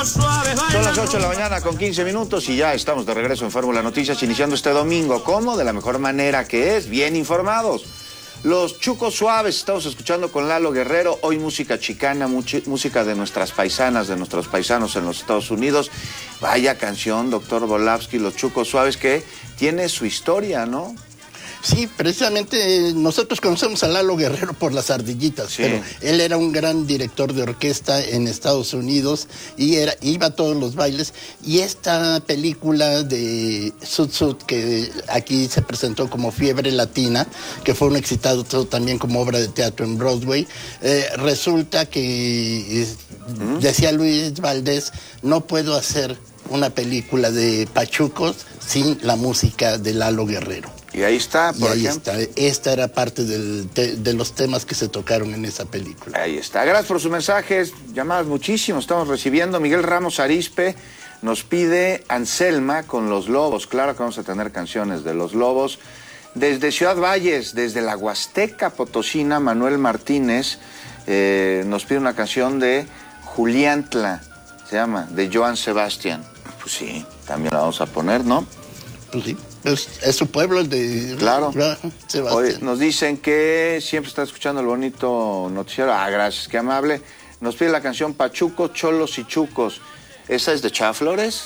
Son las 8 de la mañana con 15 minutos y ya estamos de regreso en Fórmula Noticias, iniciando este domingo. ¿Cómo? De la mejor manera que es, bien informados. Los Chucos Suaves, estamos escuchando con Lalo Guerrero, hoy música chicana, música de nuestras paisanas, de nuestros paisanos en los Estados Unidos. Vaya canción, doctor Volavsky, Los Chucos Suaves, que tiene su historia, ¿no? Sí, precisamente nosotros conocemos a Lalo Guerrero por Las Ardillitas, sí. Pero él era un gran director de orquesta en Estados Unidos y iba a todos los bailes. Y esta película de Sud Sud, que aquí se presentó como Fiebre Latina, que fue un exitazo también como obra de teatro en Broadway, resulta que, decía Luis Valdés, no puedo hacer una película de pachucos sin la música de Lalo Guerrero. Y ahí está, por ejemplo. Esta era parte de los temas que se tocaron en esa película. Ahí está. Gracias por sus mensajes, llamadas muchísimos estamos recibiendo. Miguel Ramos Arispe nos pide Anselma con Los Lobos. Claro que vamos a tener canciones de Los Lobos. Desde Ciudad Valles, desde la Huasteca Potosina, Manuel Martínez nos pide una canción de Juliantla, se llama, de Joan Sebastián. Pues sí, también la vamos a poner, ¿no? Pues sí. Es su pueblo el de... Claro. Sebastián. Hoy nos dicen que siempre está escuchando el bonito noticiero. Ah, gracias, qué amable. Nos pide la canción Pachucos, Cholos y Chucos. ¿Esa es de Chava Flores?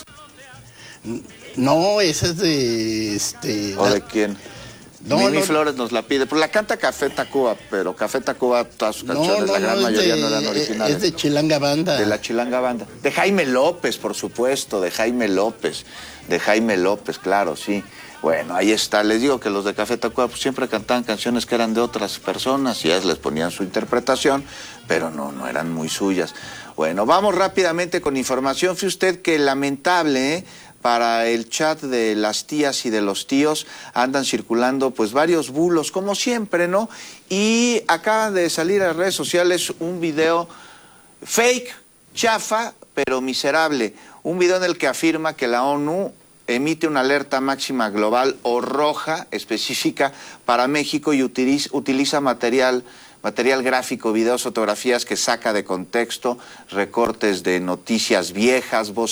No, esa es de... ¿O de quién? No, Mimi Flores nos la pide. Pues la canta Café Tacuba, pero Café Tacuba, todas sus canciones, la gran mayoría no eran originales. Es de Chilanga Banda. De la Chilanga Banda. De Jaime López, por supuesto, de Jaime López. De Jaime López, claro, sí. Bueno, ahí está. Les digo que los de Café Tacuba pues, siempre cantaban canciones que eran de otras personas y ellas les ponían su interpretación, pero no eran muy suyas. Bueno, vamos rápidamente con información. Fíjese usted que lamentable, para el chat de las tías y de los tíos andan circulando pues varios bulos, como siempre, ¿no? Y acaba de salir a las redes sociales un video fake, chafa, pero miserable. Un video en el que afirma que la ONU emite una alerta máxima global o roja específica para México y utiliza material gráfico, videos, fotografías que saca de contexto, recortes de noticias viejas, voces